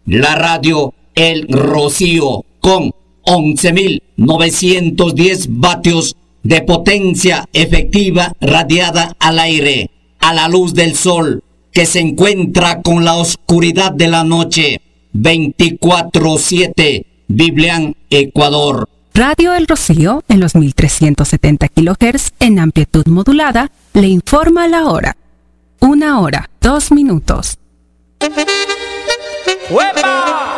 La radio El Rocío, con 11.910 vatios de potencia efectiva radiada al aire, a la luz del sol, que se encuentra con la oscuridad de la noche, 24/7, Biblián, Ecuador. Radio El Rocío, en los 1370 kHz, en amplitud modulada, le informa la hora. 1 hora, 2 minutos. ¡Huepa!